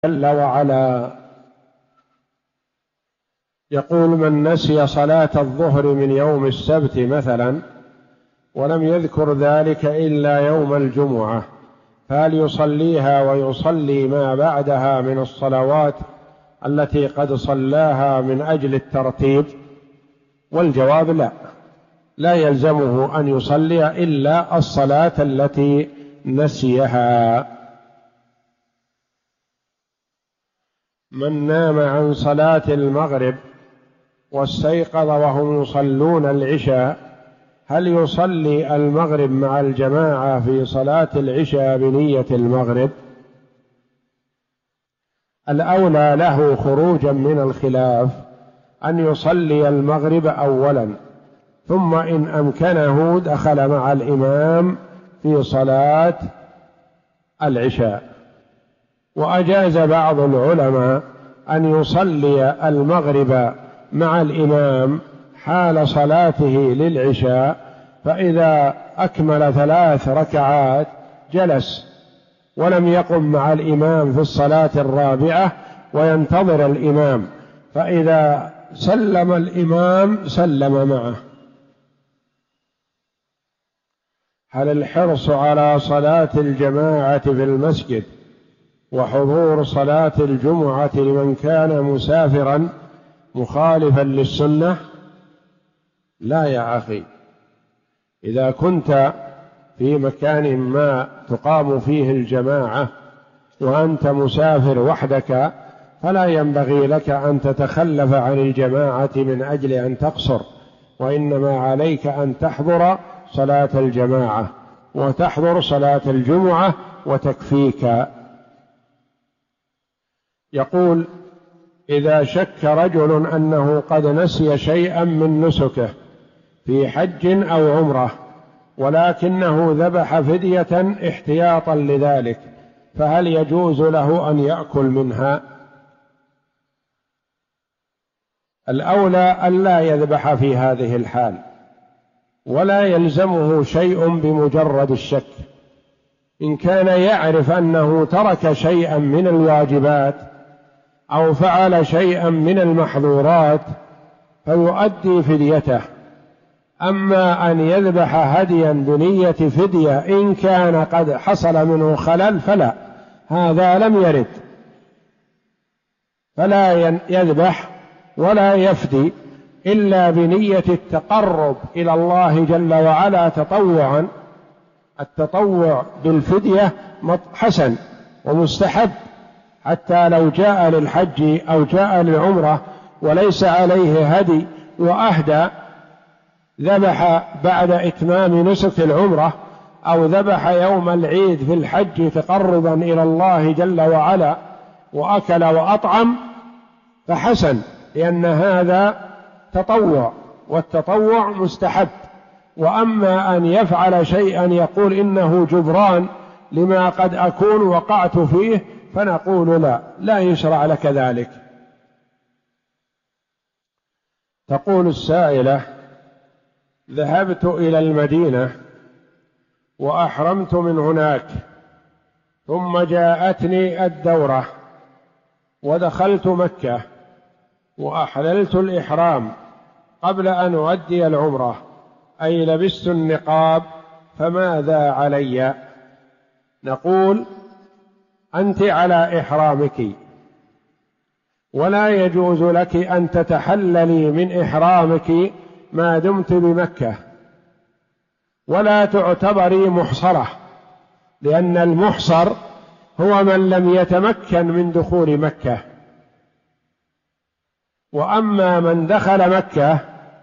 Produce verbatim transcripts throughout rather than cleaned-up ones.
جل وعلا يقول: من نسي صلاة الظهر من يوم السبت مثلا ولم يذكر ذلك إلا يوم الجمعة فهل يصليها ويصلي ما بعدها من الصلوات التي قد صلاها من أجل الترتيب؟ والجواب لا، لا يلزمه أن يصلي إلا الصلاة التي نسيها. من نام عن صلاة المغرب واستيقظ وهم يصلون العشاء هل يصلي المغرب مع الجماعة في صلاة العشاء بنية المغرب؟ الأولى له خروجا من الخلاف أن يصلي المغرب أولا، ثم إن أمكنه دخل مع الإمام في صلاة العشاء. وأجاز بعض العلماء أن يصلي المغرب مع الإمام حال صلاته للعشاء، فإذا أكمل ثلاث ركعات جلس ولم يقم مع الإمام في الصلاة الرابعة وينتظر الإمام، فإذا سلم الإمام سلم معه. هل الحرص على صلاة الجماعة في المسجد وحضور صلاة الجمعة لمن كان مسافرا مخالفا للسنة؟ لا يا أخي، إذا كنت في مكان ما تقام فيه الجماعة وأنت مسافر وحدك فلا ينبغي لك أن تتخلف عن الجماعة من أجل أن تقصر، وإنما عليك أن تحضر صلاة الجماعة وتحضر صلاة الجمعة وتكفيك. يقول: إذا شك رجل أنه قد نسي شيئا من نسكه في حج أو عمرة ولكنه ذبح فدية احتياطا لذلك، فهل يجوز له أن يأكل منها؟ الأولى ألا يذبح في هذه الحال، ولا يلزمه شيء بمجرد الشك. إن كان يعرف أنه ترك شيئا من الواجبات أو فعل شيئا من المحظورات فيؤدي فديته. أما أن يذبح هديا بنية فدية إن كان قد حصل منه خلل فلا، هذا لم يرد، فلا يذبح ولا يفدي إلا بنية التقرب إلى الله جل وعلا تطوعا. التطوع بالفدية حسن ومستحب، حتى لو جاء للحج أو جاء للعمرة وليس عليه هدي وأهدى، ذبح بعد إتمام نسك العمرة أو ذبح يوم العيد في الحج تقربا إلى الله جل وعلا وأكل وأطعم فحسن، لأن هذا تطوع والتطوع مستحب. وأما أن يفعل شيئا يقول إنه جبران لما قد أكون وقعت فيه فنقول لا، لا يشرع لك ذلك. تقول السائلة: ذهبت إلى المدينة وأحرمت من هناك، ثم جاءتني الدورة ودخلت مكة وأحللت الإحرام قبل أن أؤدي العمرة، أي لبست النقاب، فماذا علي؟ نقول: أنت على إحرامك، ولا يجوز لك أن تتحللي من إحرامك ما دمت بمكة، ولا تعتبري محصرة، لأن المحصر هو من لم يتمكن من دخول مكة. وأما من دخل مكة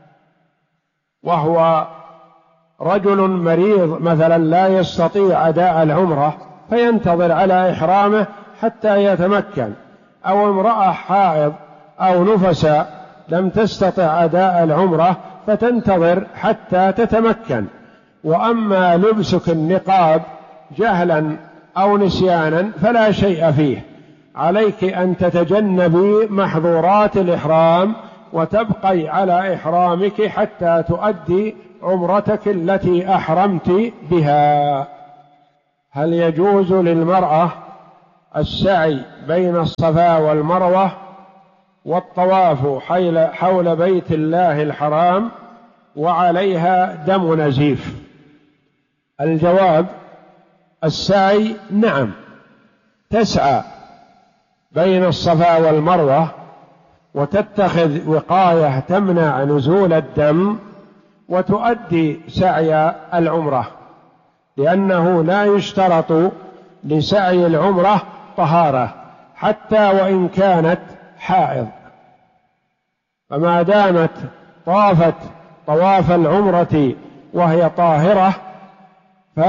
وهو رجل مريض مثلا لا يستطيع أداء العمرة فينتظر على إحرامه حتى يتمكن، أو امرأة حائض أو نفساء لم تستطع أداء العمرة فتنتظر حتى تتمكن. وأما لبسك النقاب جهلا أو نسيانا فلا شيء فيه، عليك أن تتجنبي محظورات الإحرام وتبقي على إحرامك حتى تؤدي عمرتك التي أحرمت بها. هل يجوز للمرأة السعي بين الصفا والمروة والطواف حول بيت الله الحرام وعليها دم نزيف؟ الجواب: السعي نعم، تسعى بين الصفا والمروة وتتخذ وقاية تمنع نزول الدم وتؤدي سعي العمرة، لأنه لا يشترط لسعي العمرة طهارة حتى وإن كانت حائض، فما دامت طافت طواف العمرة وهي طاهرة ف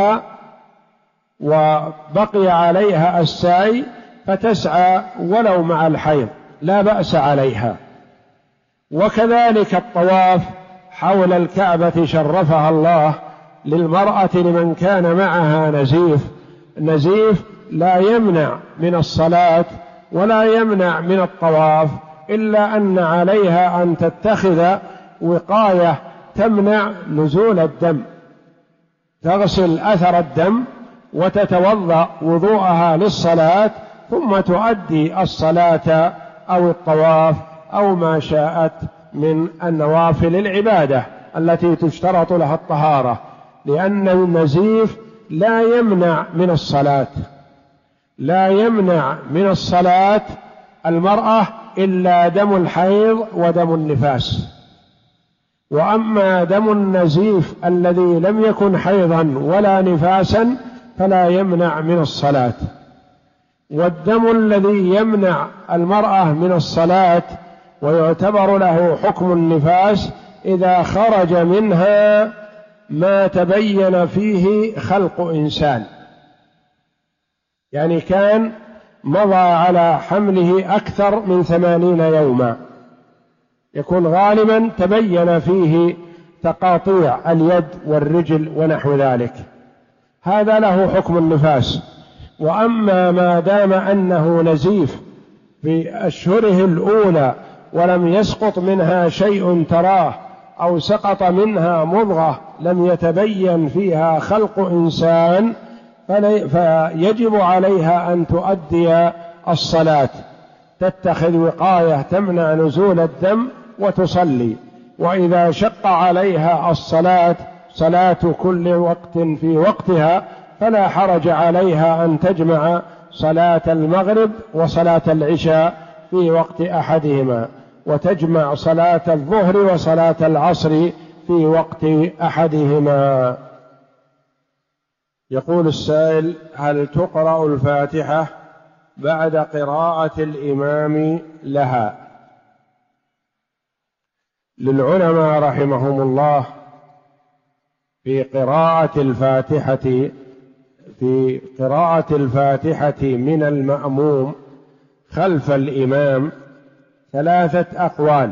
وبقي عليها السعي فتسعى ولو مع الحيض لا بأس عليها. وكذلك الطواف حول الكعبة شرفها الله للمرأة لمن كان معها نزيف، نزيف لا يمنع من الصلاة ولا يمنع من الطواف، إلا أن عليها أن تتخذ وقاية تمنع نزول الدم، تغسل أثر الدم وتتوضأ وضوءها للصلاة ثم تؤدي الصلاة أو الطواف أو ما شاءت من النوافل العبادة التي تشترط لها الطهارة، لأن النزيف لا يمنع من الصلاة، لا يمنع من الصلاة المرأة إلا دم الحيض ودم النفاس. وأما دم النزيف الذي لم يكن حيضا ولا نفاسا فلا يمنع من الصلاة. والدم الذي يمنع المرأة من الصلاة ويعتبر له حكم النفاس إذا خرج منها ما تبين فيه خلق إنسان، يعني كان مضى على حمله أكثر من ثمانين يوما، يكون غالبا تبين فيه تقاطيع اليد والرجل ونحو ذلك، هذا له حكم النفاس. وأما ما دام أنه نزيف في أشهره الأولى ولم يسقط منها شيء تراه أو سقط منها مضغة لم يتبين فيها خلق إنسان فيجب عليها أن تؤدي الصلاة، تتخذ وقاية تمنع نزول الدم وتصلي. وإذا شق عليها الصلاة صلاة كل وقت في وقتها فلا حرج عليها أن تجمع صلاة المغرب وصلاة العشاء في وقت أحدهما، وتجمع صلاة الظهر وصلاة العصر في وقت أحدهما. يقول السائل: هل تقرأ الفاتحة بعد قراءة الإمام لها؟ للعلماء رحمهم الله في قراءة الفاتحة في قراءة الفاتحة من المأموم خلف الإمام ثلاثة أقوال.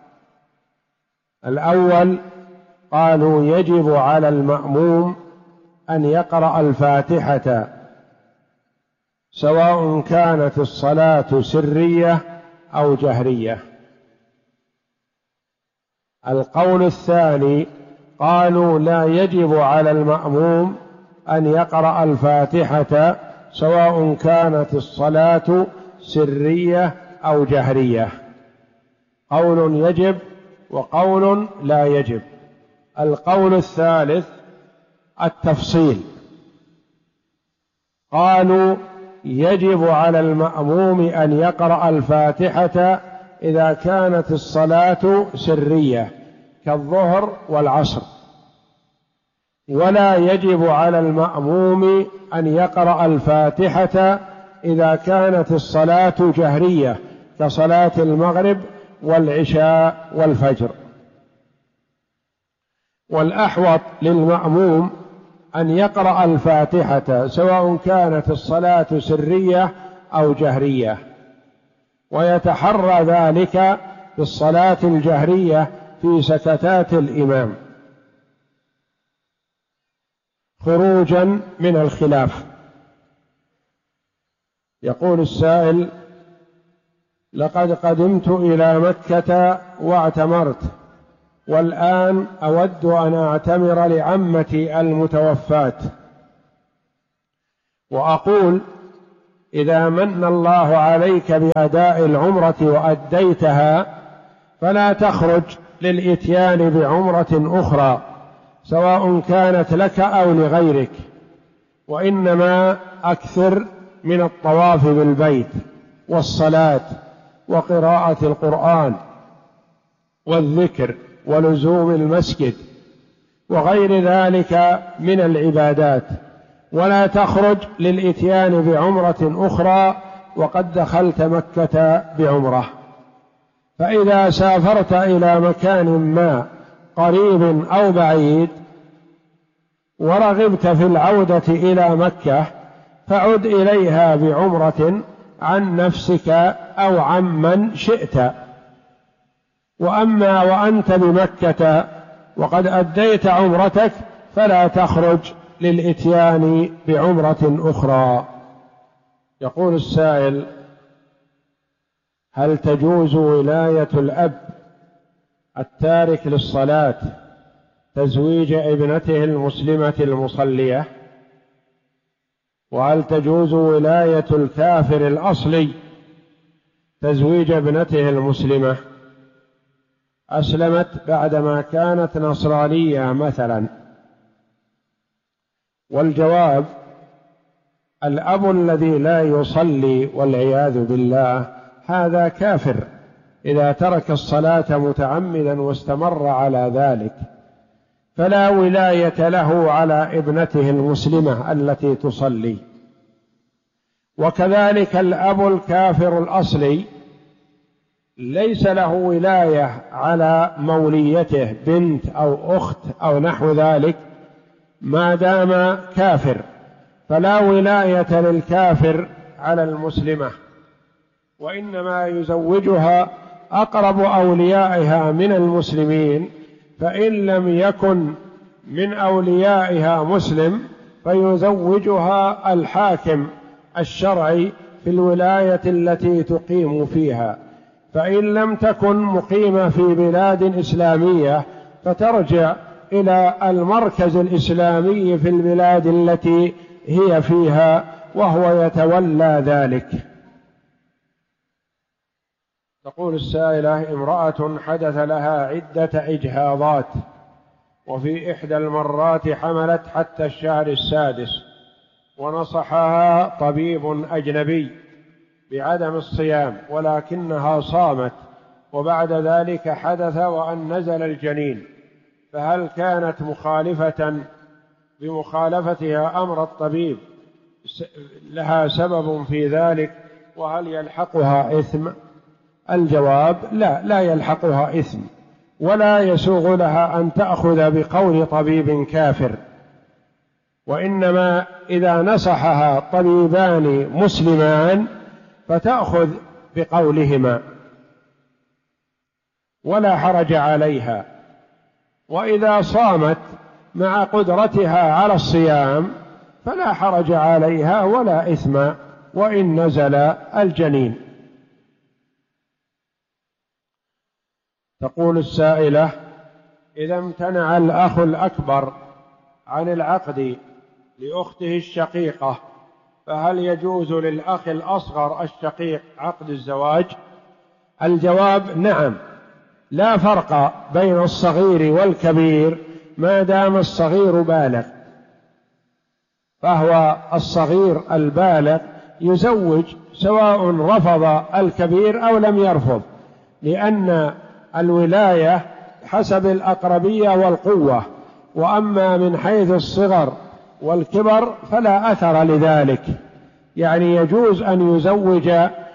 الأول قالوا يجب على المأموم أن يقرأ الفاتحة سواء كانت الصلاة سرية أو جهرية. القول الثاني قالوا لا يجب على المأموم أن يقرأ الفاتحة سواء كانت الصلاة سرية أو جهرية. قول يجب وقول لا يجب. القول الثالث التفصيل، قالوا يجب على المأموم أن يقرأ الفاتحة إذا كانت الصلاة سرية كالظهر والعصر، ولا يجب على المأموم أن يقرأ الفاتحة إذا كانت الصلاة جهرية كصلاة المغرب والعشاء والفجر. والأحوط للمأموم أن يقرأ الفاتحة سواء كانت الصلاة سرية أو جهرية، ويتحرى ذلك في الصلاة الجهرية في سكتات الإمام خروجا من الخلاف. يقول السائل: لقد قدمت إلى مكة واعتمرت، والآن أود أن أعتمر لعمتي المتوفاة، وأقول إذا من الله عليك بأداء العمرة وأديتها فلا تخرج للإتيان بعمرة أخرى سواء كانت لك أو لغيرك، وإنما أكثر من الطواف بالبيت والصلاة وقراءة القرآن والذكر ولزوم المسجد وغير ذلك من العبادات، ولا تخرج للإتيان بعمرة أخرى وقد دخلت مكة بعمرة. فإذا سافرت إلى مكان ما قريب أو بعيد ورغبت في العودة إلى مكة فعد إليها بعمرة عن نفسك أو عن من شئت. وأما وأنت بمكة وقد أديت عمرتك فلا تخرج للإتيان بعمرة أخرى. يقول السائل: هل تجوز ولاية الأب التارك للصلاة تزويج ابنته المسلمة المصلية؟ وهل تجوز ولاية الكافر الأصلي تزويج ابنته المسلمة أسلمت بعدما كانت نصرانية مثلا؟ والجواب: الأب الذي لا يصلي والعياذ بالله هذا كافر إذا ترك الصلاة متعمدا واستمر على ذلك، فلا ولاية له على ابنته المسلمة التي تصلي. وكذلك الأب الكافر الأصلي ليس له ولاية على موليته بنت أو أخت أو نحو ذلك ما دام كافر، فلا ولاية للكافر على المسلمة، وإنما يزوجها أقرب أوليائها من المسلمين، فإن لم يكن من أوليائها مسلم فيزوجها الحاكم الشرعي في الولاية التي تقيم فيها، فإن لم تكن مقيمة في بلاد إسلامية فترجع إلى المركز الإسلامي في البلاد التي هي فيها وهو يتولى ذلك. تقول السائلة: امرأة حدث لها عدة إجهاضات وفي إحدى المرات حملت حتى الشهر السادس، ونصحها طبيب أجنبي بعدم الصيام ولكنها صامت، وبعد ذلك حدث وأن نزل الجنين، فهل كانت مخالفة بمخالفتها أمر الطبيب لها سبب في ذلك، وهل يلحقها إثم؟ الجواب: لا، لا يلحقها إثم، ولا يسوغ لها أن تأخذ بقول طبيب كافر، وإنما إذا نصحها طبيبان مسلمان فتأخذ بقولهما ولا حرج عليها. وإذا صامت مع قدرتها على الصيام فلا حرج عليها ولا إثم وإن نزل الجنين. تقول السائلة: إذا امتنع الأخ الأكبر عن العقد لأخته الشقيقة فهل يجوز للأخ الأصغر الشقيق عقد الزواج؟ الجواب: نعم، لا فرق بين الصغير والكبير ما دام الصغير بالغ، فهو الصغير البالغ يزوج سواء رفض الكبير أو لم يرفض، لأن الولاية حسب الأقربية والقوة، وأما من حيث الصغر والكبر فلا أثر لذلك. يعني يجوز أن يزوج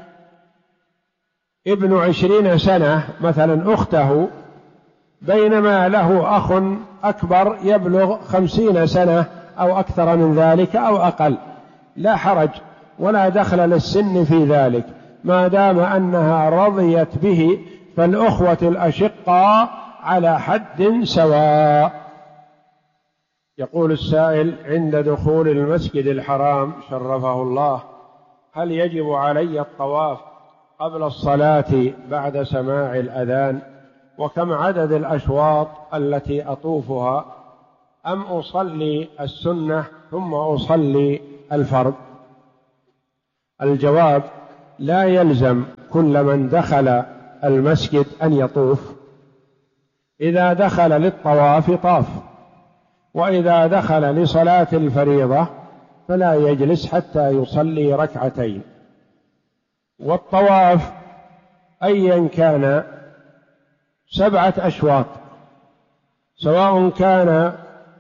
ابن عشرين سنة مثلا أخته، بينما له أخ أكبر يبلغ خمسين سنة أو أكثر من ذلك أو أقل، لا حرج ولا دخل للسن في ذلك ما دام أنها رضيت به، فالأخوة الأشقاء على حد سواء. يقول السائل: عند دخول المسجد الحرام شرفه الله هل يجب علي الطواف قبل الصلاة بعد سماع الأذان؟ وكم عدد الأشواط التي أطوفها؟ أم أصلي السنة ثم أصلي الفرض؟ الجواب: لا يلزم كل من دخل المسجد أن يطوف. إذا دخل للطواف طاف، وإذا دخل لصلاة الفريضة فلا يجلس حتى يصلي ركعتين. والطواف أيا كان سبعة أشواط، سواء كان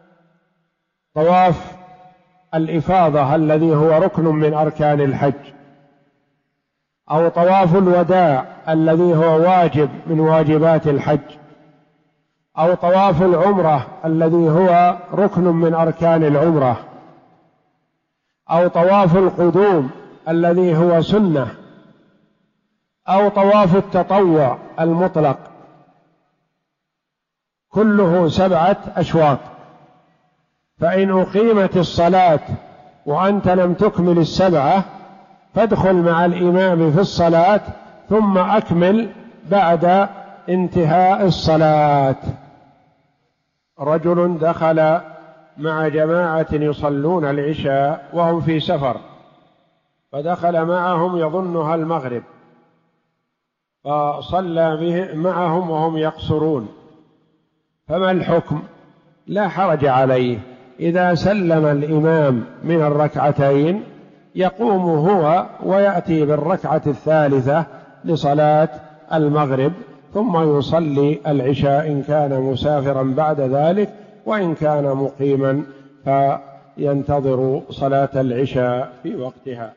طواف الإفاضة الذي هو ركن من أركان الحج، أو طواف الوداع الذي هو واجب من واجبات الحج، أو طواف العمرة الذي هو ركن من أركان العمرة، أو طواف القدوم الذي هو سنة، أو طواف التطوع المطلق، كله سبعة أشواط. فإن أقيمت الصلاة وأنت لم تكمل السبعة فادخل مع الإمام في الصلاة ثم أكمل بعد انتهاء الصلاة. رجل دخل مع جماعة يصلون العشاء وهم في سفر، فدخل معهم يظنها المغرب، فصلى به معهم وهم يقصرون، فما الحكم؟ لا حرج عليه، إذا سلم الإمام من الركعتين يقوم هو ويأتي بالركعة الثالثة لصلاة المغرب، ثم يصلي العشاء إن كان مسافرا بعد ذلك، وإن كان مقيما فينتظر صلاة العشاء في وقتها.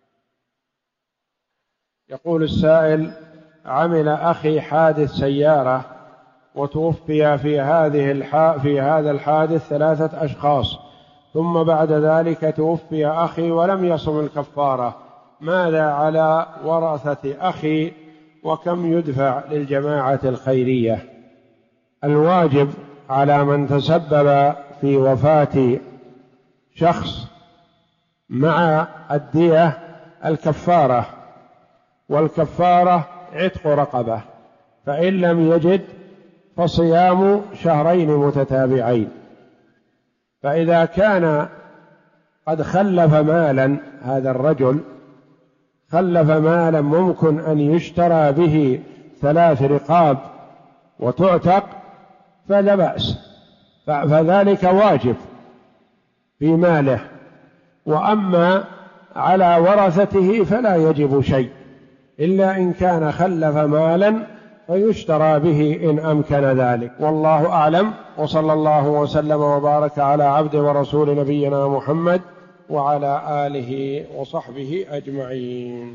يقول السائل: عمل أخي حادث سيارة وتوفي في هذه الح... في هذا الحادث ثلاثة أشخاص، ثم بعد ذلك توفي أخي ولم يصم الكفارة، ماذا على ورثة أخي وكم يدفع للجماعة الخيرية؟ الواجب على من تسبب في وفاة شخص مع الدية الكفارة، والكفارة عتق رقبة، فإن لم يجد فصيام شهرين متتابعين. فإذا كان قد خلف مالا، هذا الرجل خلف مالا ممكن أن يشترى به ثلاث رقاب وتعتق فلا بأس، فذلك واجب في ماله. وأما على ورثته فلا يجب شيء، إلا إن كان خلف مالا فيشترى به إن أمكن ذلك، والله أعلم. وصلى الله وسلم وبارك على عبد ورسول نبينا محمد وعلى آله وصحبه أجمعين.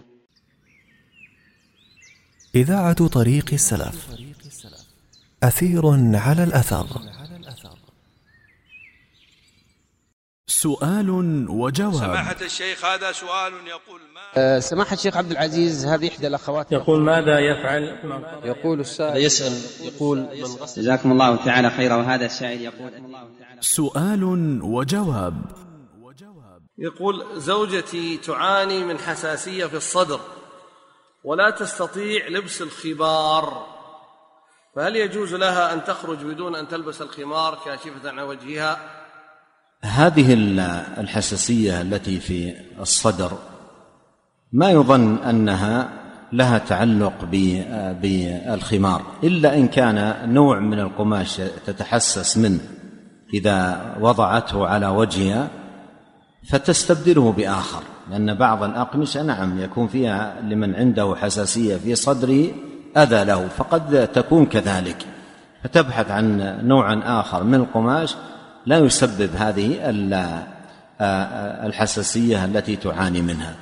إذاعة طريق السلف، أثير على الأثر. سؤال وجواب. سماحة الشيخ، هذا سؤال يقول ما أه سماحة الشيخ عبد العزيز، هذه إحدى الأخوات يقول ماذا يفعل؟ يقول السائل يسأل يقول جزاكم الله تعالى خيرا. وهذا السائل يقول: سؤال وجواب. يقول: زوجتي تعاني من حساسية في الصدر ولا تستطيع لبس الخمار، فهل يجوز لها أن تخرج بدون أن تلبس الخمار كاشفة عن وجهها؟ هذه الحساسية التي في الصدر ما يظن أنها لها تعلق بالخمار، إلا إن كان نوع من القماش تتحسس منه إذا وضعته على وجهها فتستبدله بآخر، لأن بعض الأقمشة نعم يكون فيها لمن عنده حساسية في صدره أذى له، فقد تكون كذلك، فتبحث عن نوع آخر من القماش لا يسبب هذه الحساسية التي تعاني منها.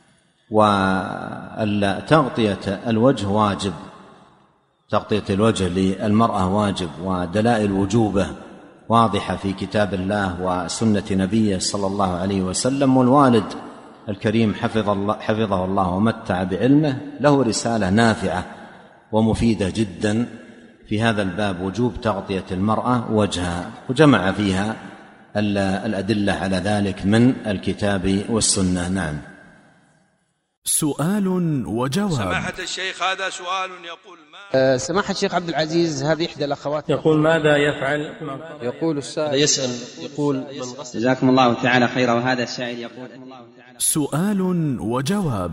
وتغطية الوجه واجب، تغطية الوجه للمرأة واجب، ودلائل وجوبه واضحة في كتاب الله وسنة نبيه صلى الله عليه وسلم. والوالد الكريم حفظ الله حفظه الله ومتع بعلمه له رسالة نافعة ومفيدة جدا في هذا الباب، وجوب تغطية المرأة وجهها، وجمع فيها الأدلة على ذلك من الكتاب والسنة. نعم. سؤال وجواب. سماحة الشيخ، هذا سؤال يقول ما أه سماحة الشيخ عبد العزيز، هذه إحدى الأخوات يقول ماذا يفعل؟ يقول السائل يسأل يقول جزاكم الله تعالى خيرا. وهذا السائل يقول: سؤال وجواب.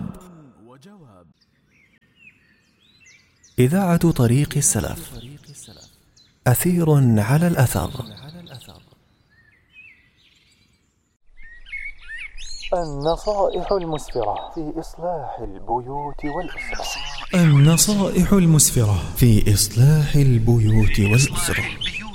إذاعة طريق السلف، أثير على الأثر. النصائح المسفرة في إصلاح البيوت والأسرة. النصائح المسفرة في إصلاح البيوت والأسرة.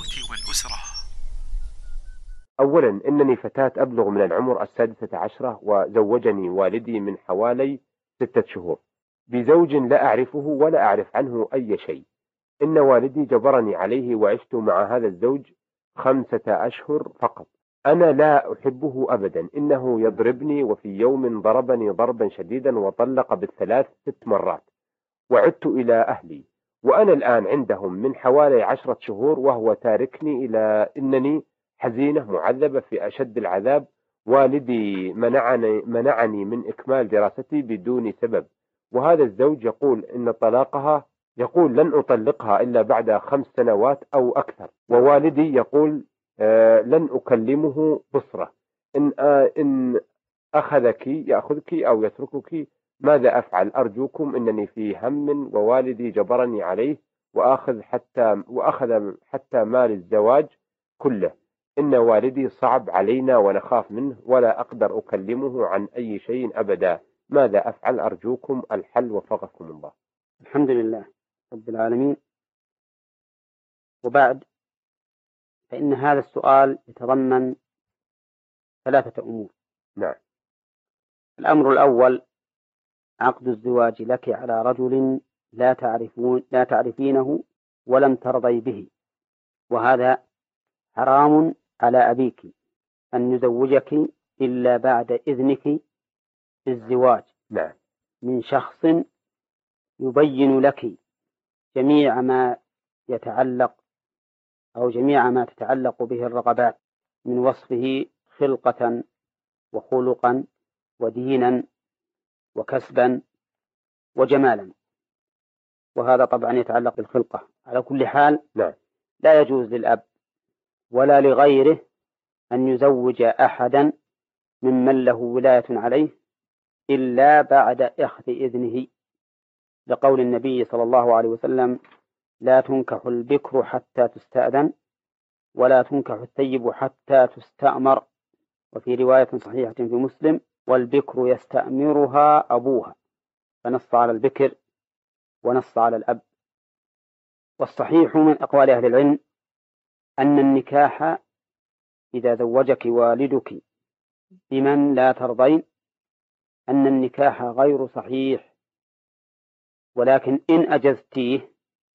أولا، إنني فتاة أبلغ من العمر السادسة عشرة، وزوجني والدي من حوالي ستة شهور بزوج لا أعرفه ولا أعرف عنه أي شيء. إن والدي جبرني عليه، وعشت مع هذا الزوج خمسة أشهر فقط. أنا لا أحبه أبدا، إنه يضربني، وفي يوم ضربني ضربا شديدا وطلق بالثلاث ست مرات. وعدت إلى أهلي، وأنا الآن عندهم من حوالي عشرة شهور، وهو تاركني إلى إنني حزينة معذبة في أشد العذاب. والدي منعني, منعني من إكمال دراستي بدون سبب، وهذا الزوج يقول إن طلاقها يقول لن أطلقها إلا بعد خمس سنوات أو أكثر. ووالدي يقول آه لن أكلمه بصرة، إن, آه إن أخذك يأخذك أو يتركك ماذا أفعل؟ أرجوكم، إنني في هم، ووالدي جبرني عليه، وأخذ حتى وأخذ حتى مال الزواج كله. إن والدي صعب علينا ونخاف منه، ولا أقدر أكلمه عن أي شيء أبدا. ماذا أفعل؟ أرجوكم الحل وفقكم الله. الحمد لله رب العالمين. وبعد، فإن هذا السؤال يتضمن ثلاثة أمور. نعم. الأمر الأول: عقد الزواج لك على رجل لا تعرفون لا تعرفينه ولم ترضي به، وهذا حرام على أبيك أن يزوجك إلا بعد إذنك بالزواج نعم. من شخص يبين لك جميع ما يتعلق أو جميع ما تتعلق به الرغبات من وصفه خلقة وخلقا ودينا وكسبا وجمالا، وهذا طبعا يتعلق بالخلقة. على كل حال نعم. لا يجوز للأب ولا لغيره أن يزوج أحدا ممن له ولاية عليه إلا بعد أخذ إذنه، لقول النبي صلى الله عليه وسلم: لا تنكح البكر حتى تستأذن، ولا تنكح الثيب حتى تستأمر. وفي رواية صحيحة في مسلم: والبكر يستأمرها أبوها، فنص على البكر ونص على الأب. والصحيح من أقوال أهل العلم أن النكاح إذا زوجك والدك بمن لا ترضين أن النكاح غير صحيح، ولكن إن أجزتيه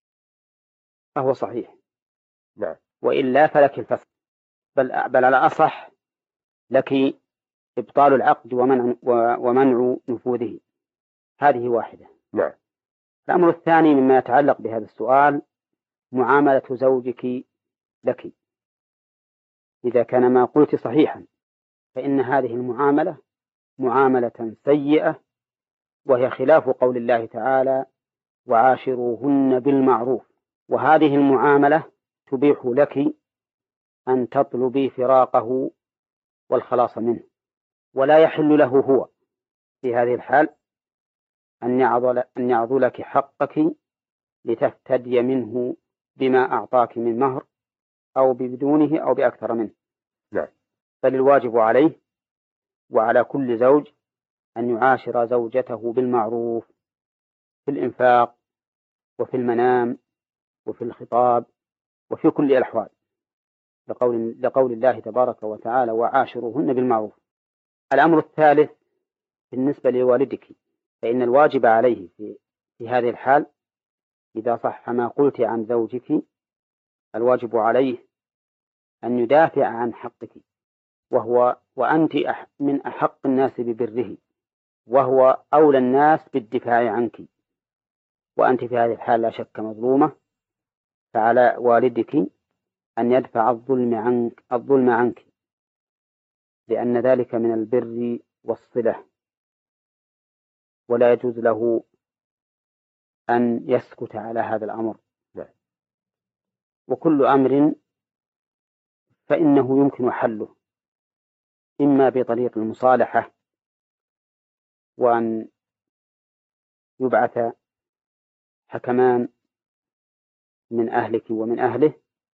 فهو صحيح. نعم. وإلا فلك الفسخ، بل, بل على أصح لك إبطال العقد ومنع, ومنع نفوذه. هذه واحدة. نعم. الأمر الثاني مما يتعلق بهذا السؤال: معاملة زوجك لك. إذا كان ما قلت صحيحا فإن هذه المعاملة معاملة سيئة، وهي خلاف قول الله تعالى: وعاشروهن بالمعروف. وهذه المعاملة تبيح لك أن تطلبي فراقه والخلاص منه، ولا يحل له هو في هذه الحال أن يعضل أن يعضلك حقك لتفتدي منه بما أعطاك من مهر أو بدونه أو بأكثر منه. نعم. بل الواجب عليه وعلى كل زوج أن يعاشر زوجته بالمعروف في الإنفاق وفي المنام وفي الخطاب وفي كل الأحوال، لقول, لقول الله تبارك وتعالى: وعاشروهن بالمعروف. الأمر الثالث بالنسبة لوالدك، فإن الواجب عليه في, في هذه الحال إذا صح ما قلت عن زوجك، الواجب عليه أن يدافع عن حقك، وهو وأنت من أحق الناس ببره، وهو أولى الناس بالدفاع عنك، وأنت في هذه الحال لا شك مظلومة، فعلى والدك أن يدفع الظلم عنك, الظلم عنك لأن ذلك من البر والصلة، ولا يجوز له أن يسكت على هذا الأمر. وكل أمر فإنه يمكن حله إما بطريق المصالحة وأن يبعث حكمان من أهلك ومن أهله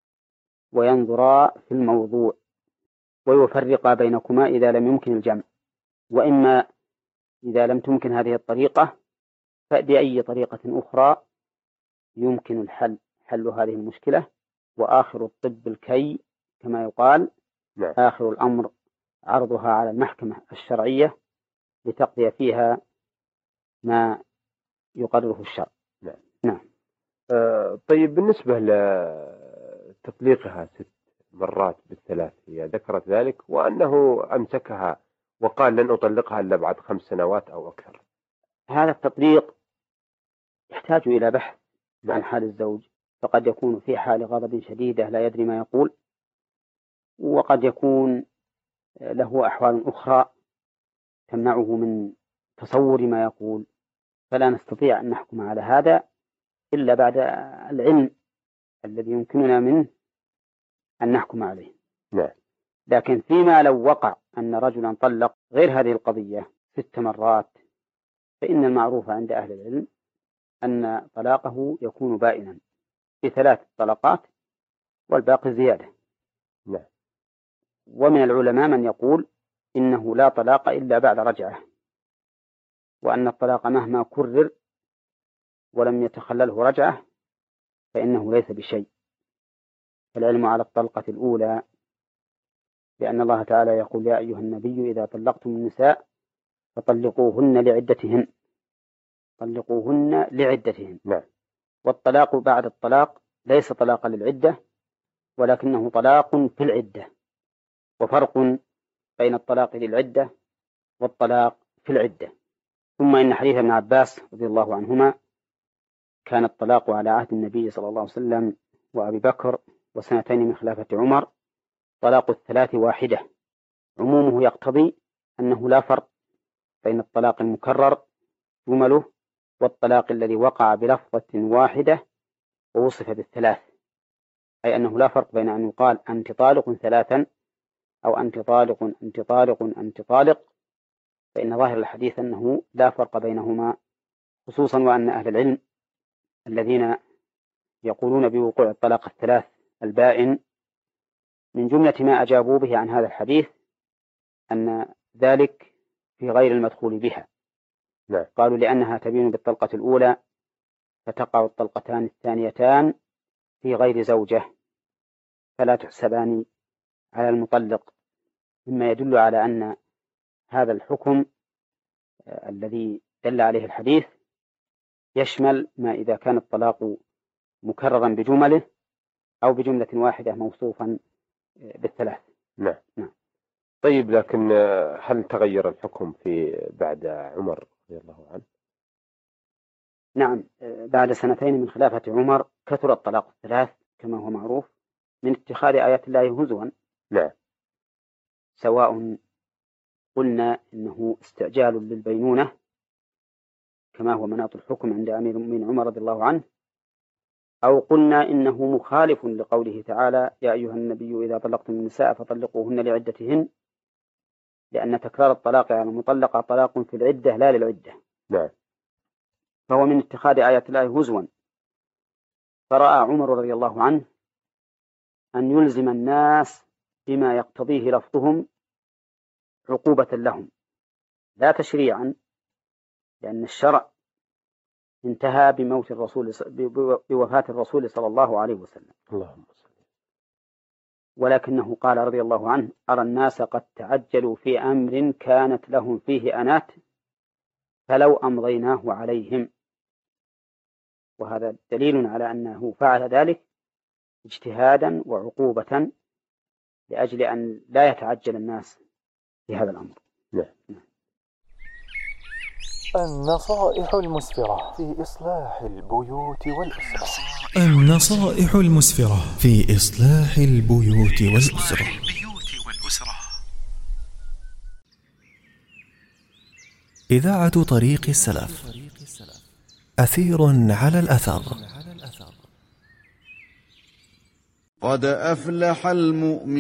وينظرا في الموضوع ويفرقا بينكما إذا لم يمكن الجمع، وإما إذا لم تمكن هذه الطريقة فبأي طريقة أخرى يمكن الحل حل هذه المشكلة. وآخر الطب الكي كما يقال، نعم. آخر الأمر عرضها على المحكمة الشرعية لتقضي فيها ما يقرره الشرع. نعم. نعم. آه طيب، بالنسبة لتطليقها ست مرات بالثلاث، هي ذكرت ذلك وأنه أمسكها وقال لن أطلقها إلا بعد خمس سنوات أو أكثر. هذا التطليق يحتاج إلى بحث نعم. عن حال الزوج، فقد يكون في حال غضب شديدة لا يدري ما يقول، وقد يكون له أحوال أخرى تمنعه من تصور ما يقول، فلا نستطيع أن نحكم على هذا إلا بعد العلم الذي يمكننا منه أن نحكم عليه. نعم. لكن فيما لو وقع أن رجلا طلق غير هذه القضية ست مرات، فإن المعروف عند أهل العلم أن طلاقه يكون بائنا بثلاث طلقات والباقي زيادة. نعم. ومن العلماء من يقول إنه لا طلاق إلا بعد رجعة، وأن الطلاق مهما كرر ولم يتخلله رجعة فإنه ليس بشيء. العلم على الطلقة الأولى، لأن الله تعالى يقول: يا أيها النبي إذا طلقتم النساء فطلقوهن لعدتهن طلقوهن لعدتهن. نعم. والطلاق بعد الطلاق ليس طلاقا للعدة، ولكنه طلاق في العدة، وفرق بين الطلاق للعدة والطلاق في العدة. ثم إن حديث ابن عباس رضي الله عنهما كان الطلاق على عهد النبي صلى الله عليه وسلم وأبي بكر وسنتين من خلافة عمر طلاق الثلاث واحدة، عمومه يقتضي أنه لا فرق بين الطلاق المكرر جمله والطلاق الذي وقع بلفظة واحدة ووصف بالثلاث، أي أنه لا فرق بين أن يقال أنت طالق ثلاثا أو أنت طالق أنت طالق أنت طالق، فإن ظاهر الحديث أنه لا فرق بينهما، خصوصا وأن أهل العلم الذين يقولون بوقوع الطلاق الثلاث البائن من جملة ما أجابوا به عن هذا الحديث أن ذلك في غير المدخول بها. نعم. قالوا لأنها تبين بالطلقة الأولى فتقع الطلقتان الثانيتان في غير زوجة فلا تحسبان على المطلق، مما يدل على أن هذا الحكم الذي دل عليه الحديث يشمل ما إذا كان الطلاق مكررا بجمله أو بجملة واحدة موصوفا بالثلاث. نعم. نعم. طيب، لكن هل تغير الحكم في بعد عمر رضي الله عنه؟ نعم، بعد سنتين من خلافة عمر كثر الطلاق الثلاث كما هو معروف من اتخاذ آيات الله هزوا. نعم. سواء قلنا إنه استعجال للبينونة كما هو مناط الحكم عند أمير المؤمنين عمر رضي الله عنه، أو قلنا إنه مخالف لقوله تعالى: يا أيها النبي إذا طلقتم النساء فطلقوهن لعدتهن، لأن تكرار الطلاق على المطلقة طلاق في العدة لا للعدة. نعم. فهو من اتخاذ آيات الله هزوا، فرأى عمر رضي الله عنه أن يلزم الناس بما يقتضيه لفظهم عقوبة لهم لا تشريعا، لأن الشرع انتهى بموت الرسول بوفاة الرسول صلى الله عليه وسلم. اللهم صل. ولكنه قال رضي الله عنه: أرى الناس قد تعجلوا في أمر كانت لهم فيه أنات فلو أمضيناه عليهم. وهذا دليل على أنه فعل ذلك اجتهادا وعقوبة لأجل أن لا يتعجل الناس في هذا الأمر. نعم. النصائح المسفرة في إصلاح البيوت والأسرة. النصائح المسفرة في إصلاح البيوت والأسرة. إذاعة طريق السلف، أثير على الأثر. قد أفلح المؤمنون.